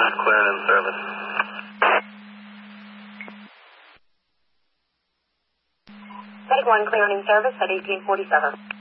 clearing in service. Take 1 clearing in service at 1847.